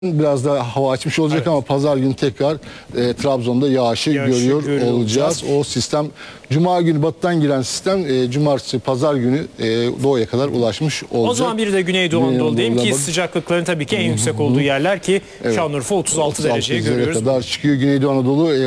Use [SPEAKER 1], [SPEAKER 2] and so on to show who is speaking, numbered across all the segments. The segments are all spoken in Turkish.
[SPEAKER 1] Biraz daha hava açmış olacak ama pazar günü tekrar Trabzon'da yağışı görüyor olacağız. O sistem Cuma günü batıdan giren sistem Cumartesi pazar günü doğuya kadar ulaşmış olacak.
[SPEAKER 2] O zaman bir de Güneydoğu Anadolu'dayım ki sıcaklıkların tabii ki en yüksek olduğu yerler ki Şanlıurfa 36 dereceyi görüyoruz.
[SPEAKER 1] Kadar çıkıyor Güneydoğu Anadolu.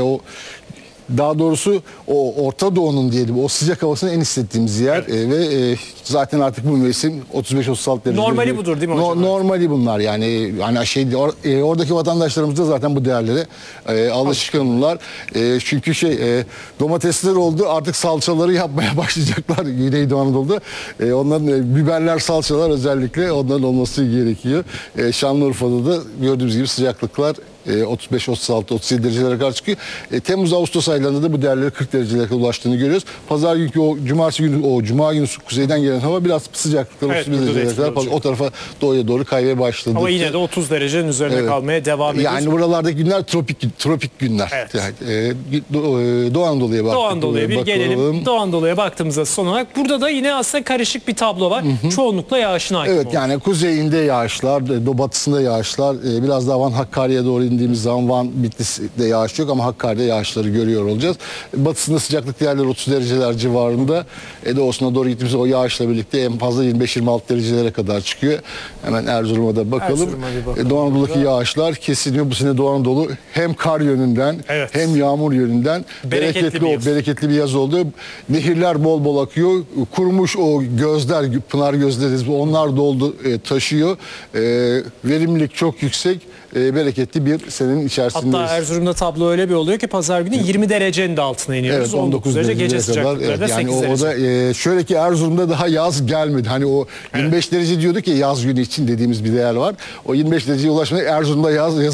[SPEAKER 1] Daha doğrusu o Orta Doğu'nun diyelim o sıcak havasını en hissettiğimiz yer ve zaten artık bu mevsim 35-36 derece.
[SPEAKER 2] Normali budur değil mi hocam?
[SPEAKER 1] Normali bunlar yani oradaki vatandaşlarımız da zaten bu değerlere alışkınlar. Çünkü domatesler oldu artık salçaları yapmaya başlayacaklar Güneydoğu Anadolu'da. Onların biberler, salçalar özellikle onların olması gerekiyor. Şanlıurfa'da da gördüğümüz gibi sıcaklıklar 35, 36, 37 derecelere kadar çıkıyor. Temmuz-Ağustos aylarında da bu değerlere 40 derecelere kadar ulaştığını görüyoruz. Pazar günkü Cuma günü kuzeyden gelen hava biraz sıcaklıklar 31 derecelere kadar o tarafa doğuya doğru kaymaya başladı.
[SPEAKER 2] Ama yine de 30 derecenin üzerine kalmaya devam ediyor.
[SPEAKER 1] Yani buralardaki günler tropik günler.
[SPEAKER 2] Evet.
[SPEAKER 1] Yani, Doğu Anadolu'ya baktık.
[SPEAKER 2] Doğu Anadolu'ya bir gelelim. Doğu Anadolu'ya baktığımızda son olarak burada da yine aslında karışık bir tablo var. Çoğunlukla yağışın hakim
[SPEAKER 1] Evet yani kuzeyinde yağışlar, batısında yağışlar, biraz daha Van Hakkari'ye doğru indiğimiz zaman Van Bitlis'te yağış yok ama Hakkari'de yağışları görüyor olacağız. Batısında sıcaklık değerleri 30 dereceler civarında. Doğusuna doğru gittiğimizde o yağışla birlikte en fazla 25-26 derecelere kadar çıkıyor. Hemen Erzurum'a da bakalım. Doğu Anadolu'daki yağışlar kesiliyor. Bu sene Doğu Anadolu hem kar yönünden hem yağmur yönünden bereketli bir yaz oldu. Nehirler bol bol akıyor. Kurumuş o gözler, pınar gözleri onlar doldu, taşıyor. Verimlilik çok yüksek. Bereketli bir senenin içerisindeyiz.
[SPEAKER 2] Hatta Erzurum'da tablo öyle bir oluyor ki pazar günü 20 derecenin de altına iniyoruz.
[SPEAKER 1] Evet, 19 derece gece sıcaklıkları da 8 derece. O da şöyle ki Erzurum'da daha yaz gelmedi. Hani o 25 derece diyorduk ya yaz günü için dediğimiz bir değer var. O 25 dereceye ulaşmaya Erzurum'da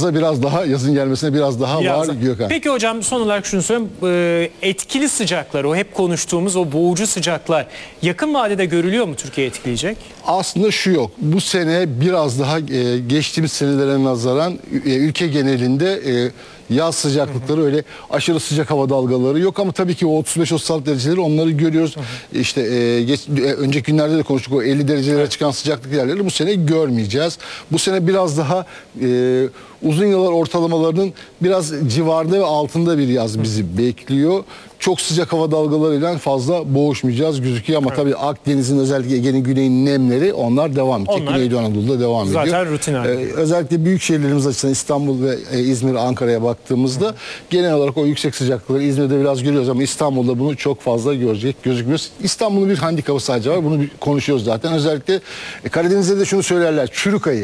[SPEAKER 1] yazın gelmesine biraz daha var Gökhan.
[SPEAKER 2] Peki hocam son olarak şunu söyleyeyim. Etkili sıcaklar, o hep konuştuğumuz o boğucu sıcaklar yakın vadede görülüyor mu Türkiye'yi etkileyecek?
[SPEAKER 1] Aslında şu yok. Bu sene biraz daha geçtiğimiz senelere nazaran ülke genelinde yaz sıcaklıkları öyle aşırı sıcak hava dalgaları yok ama tabii ki o 35-36 dereceleri onları görüyoruz. İşte önceki günlerde de konuştuk o 50 derecelere çıkan sıcaklık yerleri bu sene görmeyeceğiz. Bu sene biraz daha uzun yıllar ortalamalarının biraz civarında ve altında bir yaz bizi bekliyor. Çok sıcak hava dalgalarıyla fazla boğuşmayacağız gözüküyor ama tabii Akdeniz'in özellikle Ege'nin güneyinin nemleri onlar devam edecek. Güneydoğu Anadolu'da devam ediyor.
[SPEAKER 2] Zaten rutin halinde.
[SPEAKER 1] Özellikle büyük şehirlerimiz açısından İstanbul ve İzmir, Ankara'ya baktığımızda genel olarak o yüksek sıcaklıkları İzmir'de biraz görüyoruz ama İstanbul'da bunu çok fazla gözükmüyoruz. İstanbul'un bir handikapı sadece var. Bunu konuşuyoruz zaten. Özellikle Karadeniz'de de şunu söylerler. Çürük ayı.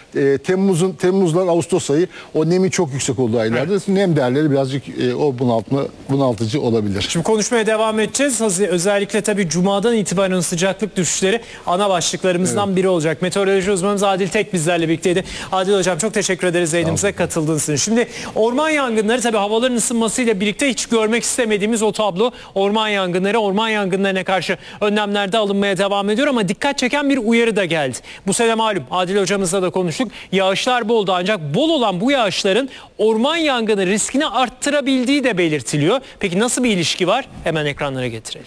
[SPEAKER 1] Temmuz'dan Ağustos ayı o nemin çok yüksek olduğu aylarda nem değerleri birazcık o bunaltıcı olabilir.
[SPEAKER 2] Şimdi konuşmaya devam edeceğiz. Özellikle tabii Cuma'dan itibaren sıcaklık düşüşleri ana başlıklarımızdan biri olacak. Meteoroloji uzmanımız Adil Tek bizlerle birlikteydi. Adil hocam çok teşekkür ederiz yayınımıza katıldığınız için. Şimdi orman yangınları tabii havaların ısınmasıyla birlikte hiç görmek istemediğimiz o tablo. Orman yangınlarına karşı önlemlerde alınmaya devam ediyor ama dikkat çeken bir uyarı da geldi. Bu sene malum Adil hocamızla da konuştuk. Yağışlar boldu ancak bol olan bu yağışların orman yangını riskini arttırabildiği de belirtiliyor. Peki nasıl bir ilişki var? Hemen ekranlara getirelim.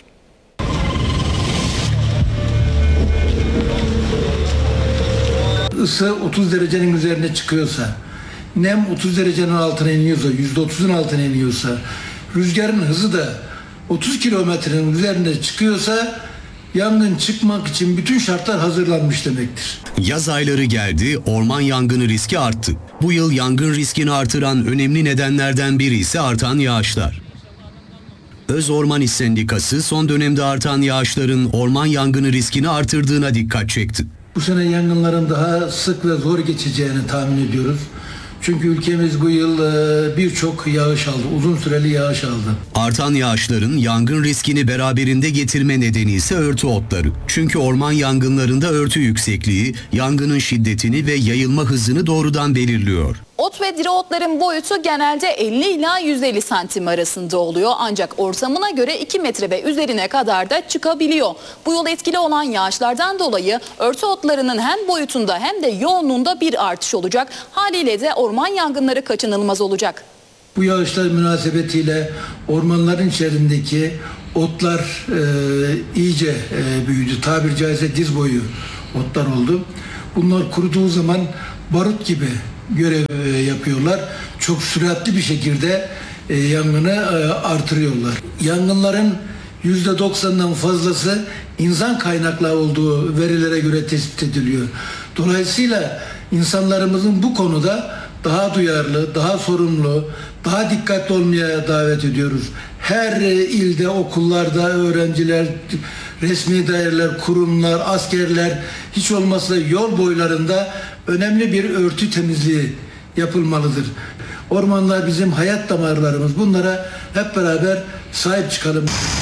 [SPEAKER 3] Isı 30 derecenin üzerine çıkıyorsa, nem 30 derecenin altına iniyorsa, %30'un altına iniyorsa, rüzgarın hızı da 30 kilometrenin üzerine çıkıyorsa yangın çıkmak için bütün şartlar hazırlanmış demektir.
[SPEAKER 4] Yaz ayları geldi, orman yangını riski arttı. Bu yıl yangın riskini artıran önemli nedenlerden biri ise artan yağışlar. Öz Orman İş Sendikası son dönemde artan yağışların orman yangını riskini artırdığına dikkat çekti.
[SPEAKER 3] Bu sene yangınların daha sık ve zor geçeceğini tahmin ediyoruz. Çünkü ülkemiz bu yıl birçok yağış aldı, uzun süreli yağış aldı.
[SPEAKER 4] Artan yağışların yangın riskini beraberinde getirme nedeni ise örtü otları. Çünkü orman yangınlarında örtü yüksekliği, yangının şiddetini ve yayılma hızını doğrudan belirliyor.
[SPEAKER 5] Ot ve diri otların boyutu genelde 50 ila 150 santim arasında oluyor. Ancak ortamına göre 2 metre ve üzerine kadar da çıkabiliyor. Bu yıl etkili olan yağışlardan dolayı örtü otlarının hem boyutunda hem de yoğunluğunda bir artış olacak. Haliyle de orman yangınları kaçınılmaz olacak.
[SPEAKER 3] Bu yağışlar münasebetiyle ormanların içerisindeki otlar iyice büyüdü. Tabiri caizse diz boyu otlar oldu. Bunlar kuruduğu zaman barut gibi görev yapıyorlar. Çok süratli bir şekilde yangını artırıyorlar. Yangınların %90'dan fazlası insan kaynaklı olduğu verilere göre tespit ediliyor. Dolayısıyla insanlarımızın bu konuda daha duyarlı, daha sorumlu, daha dikkatli olmaya davet ediyoruz. Her ilde, okullarda öğrenciler, resmi daireler, kurumlar, askerler, hiç olmazsa yol boylarında önemli bir örtü temizliği yapılmalıdır. Ormanlar bizim hayat damarlarımız. Bunlara hep beraber sahip çıkalım.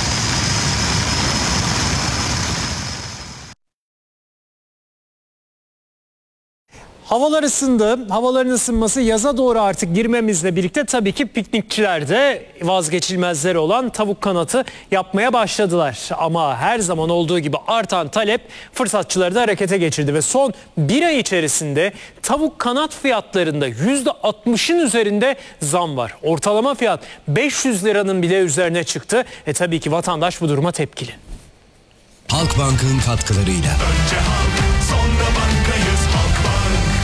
[SPEAKER 2] Havalar ısındı. Havaların ısınması yaza doğru artık girmemizle birlikte tabii ki piknikçiler de vazgeçilmezleri olan tavuk kanatı yapmaya başladılar. Ama her zaman olduğu gibi artan talep fırsatçıları da harekete geçirdi ve son bir ay içerisinde tavuk kanat fiyatlarında %60'ın üzerinde zam var. Ortalama fiyat 500 liranın bile üzerine çıktı. Tabii ki vatandaş bu duruma tepkili.
[SPEAKER 4] Halkbank'ın katkılarıyla.
[SPEAKER 6] Önce halk, sonra bankayız Halkbank.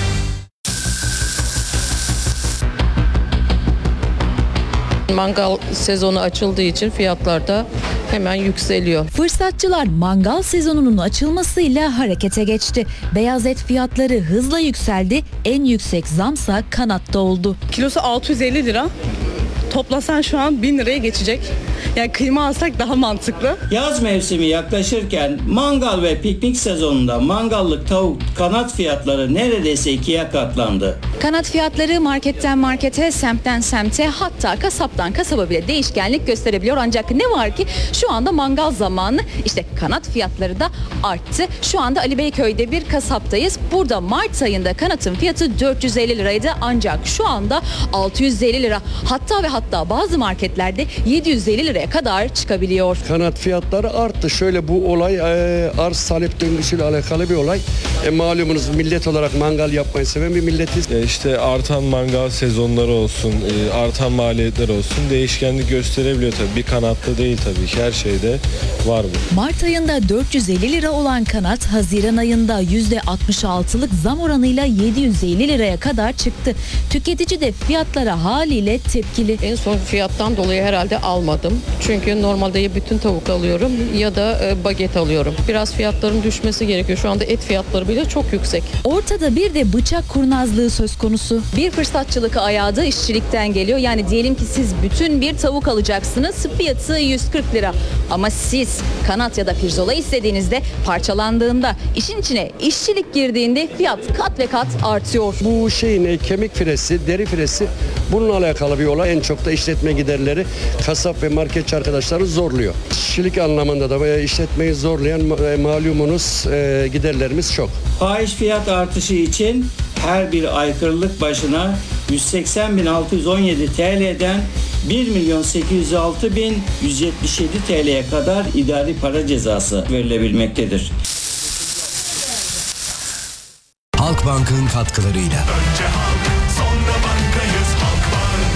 [SPEAKER 7] Mangal sezonu açıldığı için fiyatlar da hemen yükseliyor.
[SPEAKER 8] Fırsatçılar mangal sezonunun açılmasıyla harekete geçti. Beyaz et fiyatları hızla yükseldi. En yüksek zamsa kanatta oldu.
[SPEAKER 9] Kilosu 650 lira. Toplasan şu an 1000 liraya geçecek. Yani kıyma alsak daha mantıklı.
[SPEAKER 10] Yaz mevsimi yaklaşırken mangal ve piknik sezonunda mangallık tavuk kanat fiyatları neredeyse 2'ye katlandı.
[SPEAKER 5] Kanat fiyatları marketten markete, semtten semte, hatta kasaptan kasaba bile değişkenlik gösterebiliyor. Ancak ne var ki şu anda mangal zamanı, işte kanat fiyatları da arttı. Şu anda Ali Beyköy'de bir kasaptayız. Burada Mart ayında kanatın fiyatı 450 liraydı ancak şu anda 650 lira. Hatta ve hatta bazı marketlerde 750 liraya kadar çıkabiliyor.
[SPEAKER 11] Kanat fiyatları arttı. Şöyle bu olay arz talep döngüsüyle alakalı bir olay. Malumunuz millet olarak mangal yapmayı seven bir milletiz.
[SPEAKER 12] İşte artan mangal sezonları olsun, artan maliyetler olsun değişkenlik gösterebiliyor tabii. Bir kanatta değil tabii ki, her şeyde var bu.
[SPEAKER 8] Mart ayında 450 lira olan kanat Haziran ayında %66'lık zam oranıyla 750 liraya kadar çıktı. Tüketici de fiyatlara haliyle tepkili.
[SPEAKER 7] En son fiyattan dolayı herhalde almadım. Çünkü normalde ya bütün tavuk alıyorum ya da baget alıyorum. Biraz fiyatların düşmesi gerekiyor. Şu anda et fiyatları bile çok yüksek.
[SPEAKER 8] Ortada bir de bıçak kurnazlığı söz konusu.
[SPEAKER 5] Bir fırsatçılık ayağı da işçilikten geliyor. Yani diyelim ki siz bütün bir tavuk alacaksınız. Fiyatı 140 lira. Ama siz kanat ya da pirzola istediğinizde, parçalandığında, işin içine işçilik girdiğinde fiyat kat ve kat artıyor.
[SPEAKER 11] Bu şeyin kemik firesi, deri firesi bununla alakalı bir olay. En çok da işletme giderleri kasap ve marketçi arkadaşları zorluyor. İşçilik anlamında da işletmeyi zorlayan malumunuz giderlerimiz çok.
[SPEAKER 10] Fahiş fiyat artışı için her bir aykırılık başına 180.617 TL'den 1.806.177 TL'ye kadar idari para cezası verilebilmektedir.
[SPEAKER 4] Halkbank'ın katkılarıyla.
[SPEAKER 6] Önce halk, sonra bankayız Halkbank.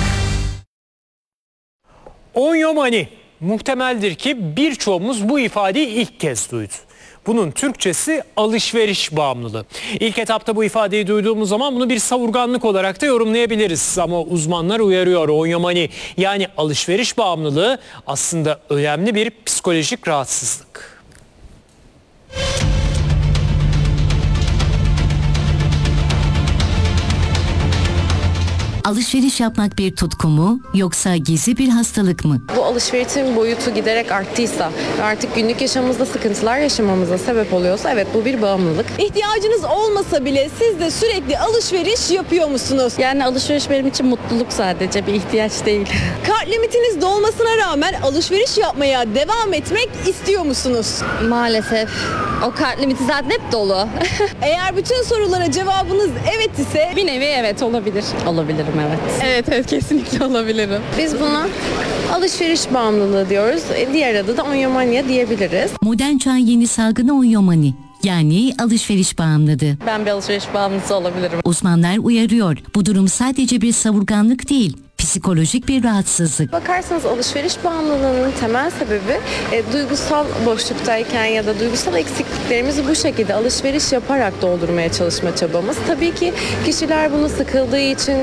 [SPEAKER 2] Onyo money. Muhtemeldir ki birçoğumuz bu ifadeyi ilk kez duydu. Bunun Türkçesi alışveriş bağımlılığı. İlk etapta bu ifadeyi duyduğumuz zaman bunu bir savurganlık olarak da yorumlayabiliriz. Ama uzmanlar uyarıyor, onyo money yani alışveriş bağımlılığı aslında önemli bir psikolojik rahatsızlık.
[SPEAKER 13] Alışveriş yapmak bir tutku mu yoksa gizli bir hastalık mı?
[SPEAKER 9] Bu alışverişin boyutu giderek arttıysa ve artık günlük yaşamımızda sıkıntılar yaşamamıza sebep oluyorsa evet bu bir bağımlılık.
[SPEAKER 14] İhtiyacınız olmasa bile siz de sürekli alışveriş yapıyor musunuz?
[SPEAKER 9] Yani alışveriş benim için mutluluk sadece, bir ihtiyaç değil.
[SPEAKER 14] Kart limitiniz dolmasına rağmen alışveriş yapmaya devam etmek istiyor musunuz?
[SPEAKER 9] Maalesef. O kart limiti zaten hep dolu.
[SPEAKER 14] Eğer bütün sorulara cevabınız evet ise
[SPEAKER 9] Bir nevi evet olabilir. Olabilirim evet. Evet kesinlikle olabilirim. Biz buna alışveriş bağımlılığı diyoruz. Diğer adı da onyomanya diyebiliriz.
[SPEAKER 13] Modern çağın yeni salgını onyomani. Yani alışveriş bağımlılığı.
[SPEAKER 9] Ben bir alışveriş bağımlısı olabilirim.
[SPEAKER 13] Uzmanlar uyarıyor. Bu durum sadece bir savurganlık değil, psikolojik bir rahatsızlık.
[SPEAKER 9] Bakarsanız alışveriş bağımlılığının temel sebebi duygusal boşluktayken ya da duygusal eksikliklerimizi bu şekilde alışveriş yaparak doldurmaya çalışma çabamız. Tabii ki kişiler bunu sıkıldığı için